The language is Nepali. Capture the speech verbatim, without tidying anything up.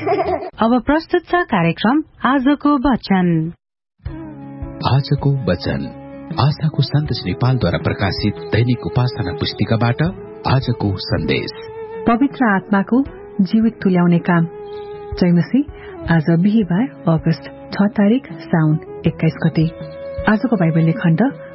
अब प्रस्तुत छ कार्यक्रम आजको वचन। आजको वचन आशाको सन्देश नेपालद्वारा प्रकाशित दैनिक उपासना पुस्तिकाबाट आजको सन्देश। पवित्र आत्माको जीवित तुल्याउने काम। जयमसी। आज बिहीबार अगस्त छ तारिक साउन एक्काइस गते। आजको बाइबल खण्ड